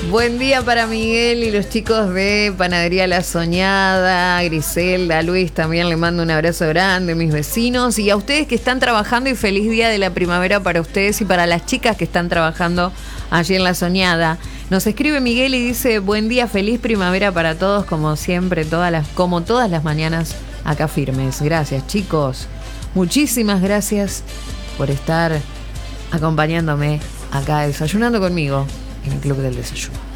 Buen día para Miguel y los chicos de Panadería La Soñada, Griselda, Luis, también le mando un abrazo grande, mis vecinos, y a ustedes que están trabajando, y feliz día de la primavera para ustedes y para las chicas que están trabajando allí en La Soñada. Nos escribe Miguel y dice: buen día, feliz primavera para todos, como siempre, como todas las mañanas, acá firmes. Gracias, chicos. Muchísimas gracias por estar acompañándome acá, desayunando conmigo en el Club del Desayuno.